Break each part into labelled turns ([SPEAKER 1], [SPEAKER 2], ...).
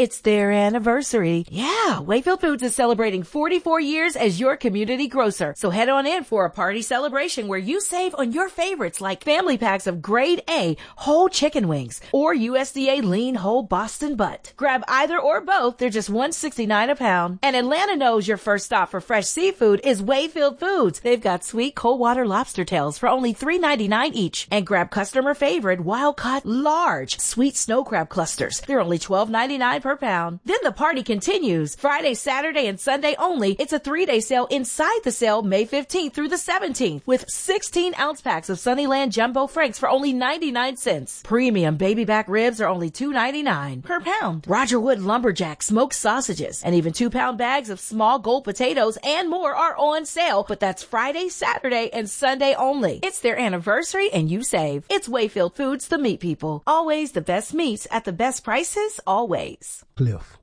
[SPEAKER 1] It's their anniversary. Yeah, Wayfield Foods is celebrating 44 years as your community grocer. So head on in for a party celebration where you save on your favorites like family packs of grade A whole chicken wings or USDA lean whole Boston butt. Grab either or both. They're just $1.69 a pound. And Atlanta knows your first stop for fresh seafood is Wayfield Foods. They've got sweet cold water lobster tails for only $3.99 each. And grab customer favorite wild-caught large sweet snow crab clusters. They're only $12.99 per pound. Then the party continues. Friday, Saturday, and Sunday only. It's a 3-day sale inside the sale May 15th through the 17th with 16-ounce packs of Sunnyland Jumbo Franks for only 99 cents. Premium baby back ribs are only $2.99 per pound. Roger Wood Lumberjack smoked sausages and even 2-pound bags of small gold potatoes and more are on sale. But that's Friday, Saturday, and Sunday only. It's their anniversary and you save. It's Wayfield Foods, the meat people. Always the best meats at the best prices, always.
[SPEAKER 2] Cliff.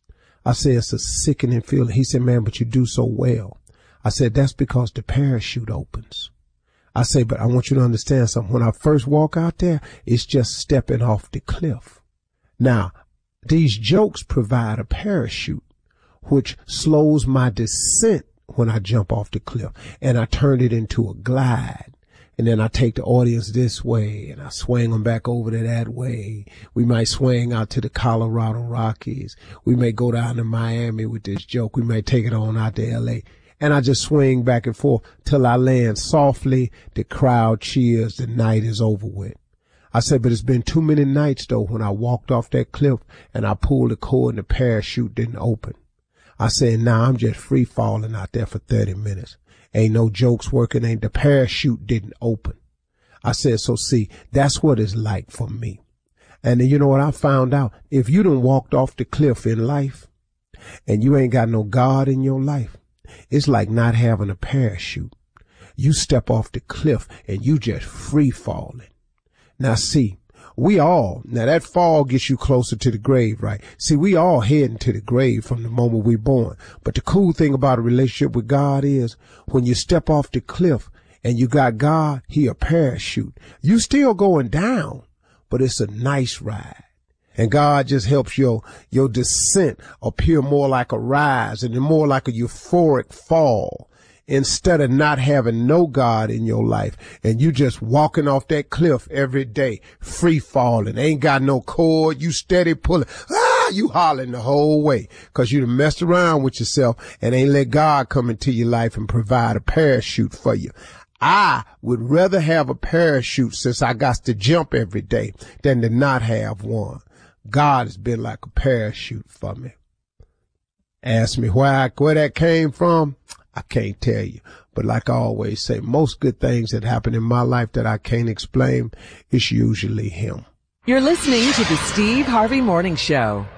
[SPEAKER 2] I said, it's a sickening feeling. He said, man, but you do so well. I said, that's because the parachute opens. I say, but I want you to understand something. When I first walk out there, it's just stepping off the cliff. Now, these jokes provide a parachute, which slows my descent when I jump off the cliff, and I turn it into a glide. And then I take the audience this way and I swing them back over to that way. We might swing out to the Colorado Rockies. We may go down to Miami with this joke. We may take it on out to LA. And I just swing back and forth till I land softly. The crowd cheers. The night is over with. I said, but it's been too many nights though when I walked off that cliff and I pulled the cord and the parachute didn't open. I said, nah, I'm just free falling out there for 30 minutes. Ain't no jokes working. Ain't the parachute didn't open. I said, so see, that's what it's like for me. And then you know what I found out? If you done walked off the cliff in life and you ain't got no God in your life, it's like not having a parachute. You step off the cliff and you just free falling. Now see, now that fall gets you closer to the grave, right? See, we all heading to the grave from the moment we're born. But the cool thing about a relationship with God is when you step off the cliff and you got God, he a parachute. You still going down, but it's a nice ride. And God just helps your descent appear more like a rise and more like a euphoric fall. Instead of not having no God in your life and you just walking off that cliff every day, free falling, ain't got no cord, you steady pulling, you hollering the whole way because you done messed around with yourself and ain't let God come into your life and provide a parachute for you. I would rather have a parachute since I got to jump every day than to not have one. God has been like a parachute for me. Ask me where that came from. I can't tell you. But like I always say, most good things that happen in my life that I can't explain, it's usually him.
[SPEAKER 3] You're listening to the Steve Harvey Morning Show.